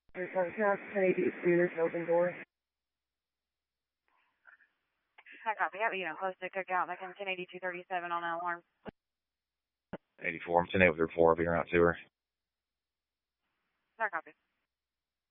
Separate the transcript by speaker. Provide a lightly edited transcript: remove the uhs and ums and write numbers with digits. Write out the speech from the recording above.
Speaker 1: South 1082 there's an open door.
Speaker 2: I copy. Have you know, close to Cookout, making 108237 on that alarm.
Speaker 3: 84, I'm 10-8 with her 4, I'll be around to her.
Speaker 2: I copy.